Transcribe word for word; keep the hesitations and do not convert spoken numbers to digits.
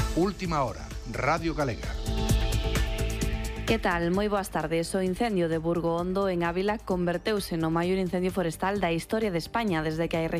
Última hora, Radio Galega. Que tal? Moi boas tardes. O incendio de Burgo Hondo en Ávila converteuse no maior incendio forestal da historia de España desde que hai